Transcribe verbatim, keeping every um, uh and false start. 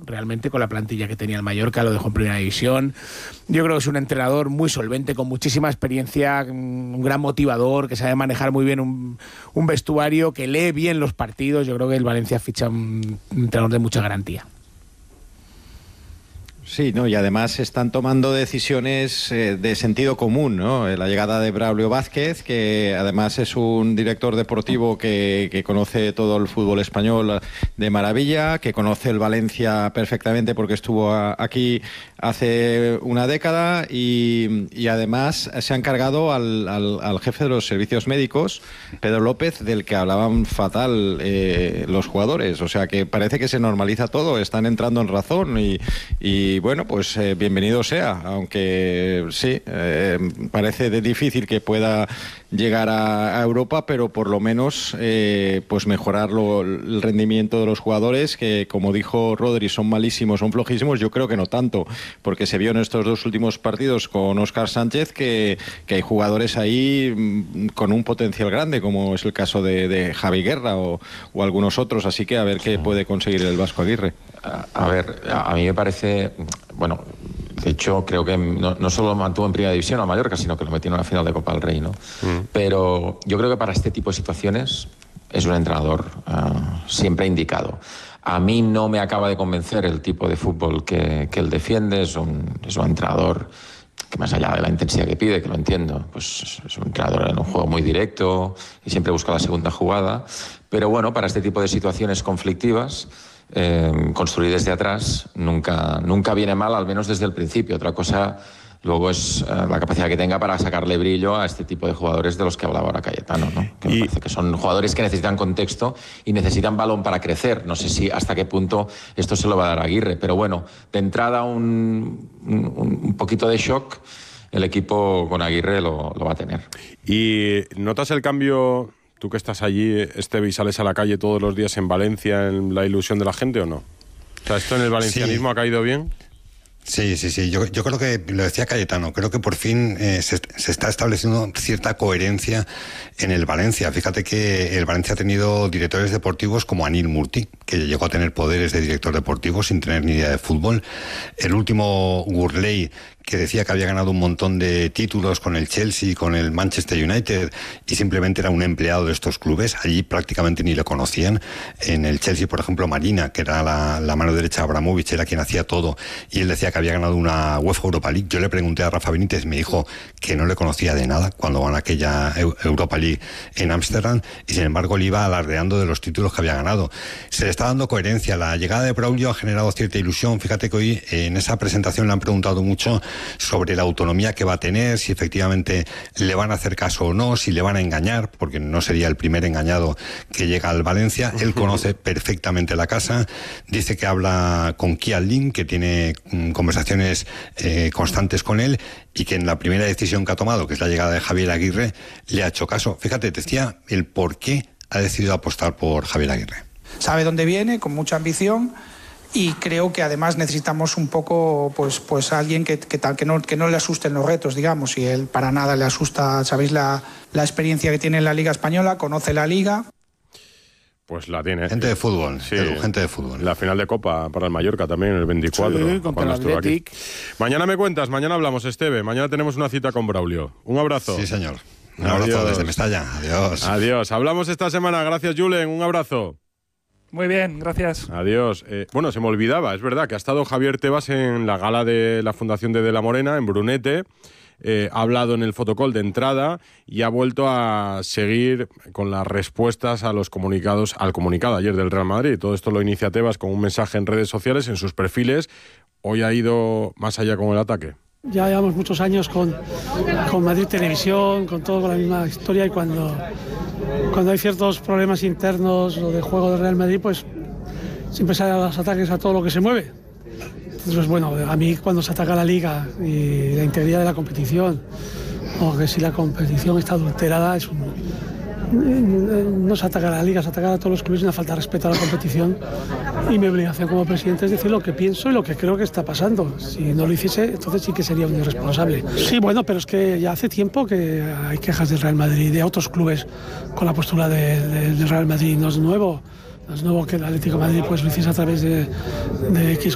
realmente con la plantilla que tenía el Mallorca, lo dejó en primera división. Yo creo que es un entrenador muy solvente, con muchísima experiencia, un gran motivador, que sabe manejar muy bien un, un vestuario, que lee bien los partidos. Yo creo que el Valencia ficha un, un entrenador de mucha garantía. Sí, ¿no? Y además están tomando decisiones eh, de sentido común, ¿no? La llegada de Braulio Vázquez, que además es un director deportivo que, que conoce todo el fútbol español de maravilla, que conoce el Valencia perfectamente porque estuvo a, aquí hace una década y, y además se ha encargado al, al, al jefe de los servicios médicos, Pedro López, del que hablaban fatal eh, los jugadores. O sea que parece que se normaliza todo, están entrando en razón y, y Y bueno, pues eh, bienvenido sea, aunque sí, eh, parece de difícil que pueda llegar a, a Europa, pero por lo menos eh, pues mejorar lo, el rendimiento de los jugadores, que como dijo Rodri, son malísimos, son flojísimos. Yo creo que no tanto, porque se vio en estos dos últimos partidos con Óscar Sánchez que, que hay jugadores ahí mmm, con un potencial grande, como es el caso de, de Javi Guerra o, o algunos otros, así que a ver qué puede conseguir el Vasco Aguirre. A, a ver, a, a mí me parece, bueno, de hecho creo que no, no solo mantuvo en primera división a Mallorca, sino que lo metió en la final de Copa del Rey, ¿no? Mm. Pero yo creo que para este tipo de situaciones es un entrenador uh, siempre indicado. A mí no me acaba de convencer el tipo de fútbol que, que él defiende. Es un, es un entrenador que, más allá de la intensidad que pide, que lo entiendo, pues es un entrenador en un juego muy directo y siempre busca la segunda jugada. Pero bueno, para este tipo de situaciones conflictivas, Eh, construir desde atrás nunca, nunca viene mal, al menos desde el principio. Otra cosa luego es eh, la capacidad que tenga para sacarle brillo a este tipo de jugadores de los que hablaba ahora Cayetano, ¿no? Que y... me parece que son jugadores que necesitan contexto y necesitan balón para crecer. No sé si hasta qué punto esto se lo va a dar a Aguirre, pero bueno, de entrada un, un, un poquito de shock el equipo con Aguirre lo, lo va a tener. ¿Y notas el cambio? Tú que estás allí, Esteve, y sales a la calle todos los días en Valencia, en la ilusión de la gente, ¿o no? O sea, ¿esto en el valencianismo sí ha caído bien? Sí, sí, sí. Yo, yo creo que, lo decía Cayetano, creo que por fin eh, se, se está estableciendo cierta coherencia en el Valencia. Fíjate que el Valencia ha tenido directores deportivos como Anil Murti, que llegó a tener poderes de director deportivo sin tener ni idea de fútbol. El último, Gurley, que decía que había ganado un montón de títulos con el Chelsea, con el Manchester United, y simplemente era un empleado de estos clubes. Allí prácticamente ni le conocían. En el Chelsea, por ejemplo, Marina, que era la, la mano derecha de Abramovich, era quien hacía todo, y él decía que había ganado una UEFA Europa League. Yo le pregunté a Rafa Benítez, me dijo que no le conocía de nada cuando ganó aquella Europa League en Ámsterdam, y sin embargo le iba alardeando de los títulos que había ganado. Se le está dando coherencia. La llegada de Braulio ha generado cierta ilusión. Fíjate que hoy en esa presentación le han preguntado mucho sobre la autonomía que va a tener, si efectivamente le van a hacer caso o no, si le van a engañar, porque no sería el primer engañado que llega al Valencia. Él conoce perfectamente la casa, dice que habla con Kian Lin, que tiene mm, conversaciones eh, constantes con él, y que en la primera decisión que ha tomado, que es la llegada de Javier Aguirre, le ha hecho caso. Fíjate, te decía el por qué ha decidido apostar por Javier Aguirre. Sabe dónde viene, con mucha ambición. Y creo que además necesitamos un poco, pues, pues alguien que, que, que, no, que no le asusten los retos, digamos. Y él para nada le asusta, sabéis la, la experiencia que tiene en la Liga Española, conoce la Liga. Pues la tiene. Gente de fútbol, sí, Edu, gente de fútbol. La final de Copa para el Mallorca también, el veinticuatro. Sí, contra el Athletic. Mañana me cuentas, mañana hablamos, Esteve. Mañana tenemos una cita con Braulio. Un abrazo. Sí, señor. Un abrazo Adiós. Desde Mestalla. Adiós. Adiós. Hablamos esta semana. Gracias, Julen. Un abrazo. Muy bien, gracias. Adiós. Eh, bueno, se me olvidaba, es verdad que ha estado Javier Tebas en la gala de la Fundación de De la Morena, en Brunete. Eh, ha hablado en el fotocall de entrada y ha vuelto a seguir con las respuestas a los comunicados, al comunicado ayer del Real Madrid. Todo esto lo inicia Tebas con un mensaje en redes sociales, en sus perfiles. Hoy ha ido más allá con el ataque. Ya llevamos muchos años con, con Madrid Televisión, con todo con la misma historia, y cuando, cuando hay ciertos problemas internos o de juego del Real Madrid, pues siempre salen los ataques a todo lo que se mueve. Entonces, bueno, a mí cuando se ataca la Liga y la integridad de la competición, o que si la competición está adulterada, es un, no se ataca a la Liga, se ataca a todos los clubes, una falta de respeto a la competición, y mi obligación como presidente es decir lo que pienso y lo que creo que está pasando. Si no lo hiciese, entonces sí que sería un irresponsable. Sí, bueno, pero es que ya hace tiempo que hay quejas del Real Madrid y de otros clubes con la postura de, de, del Real Madrid. No es nuevo, no es nuevo que el Atlético de Madrid pues lo hiciese a través de, de X